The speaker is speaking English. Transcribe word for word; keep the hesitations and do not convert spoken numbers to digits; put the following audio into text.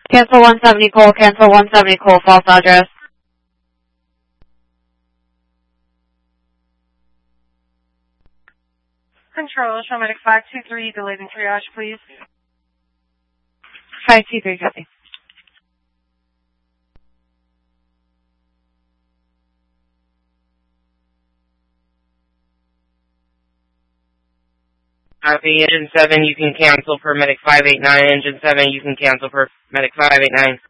Cancel one seventy Cole, cancel one seventy Cole, false address. Control, show medic five two three, delayed in triage, please. five two three, copy. Copy, Engine seven, you can cancel for medic five eight nine. Engine seven, you can cancel for medic five eight nine.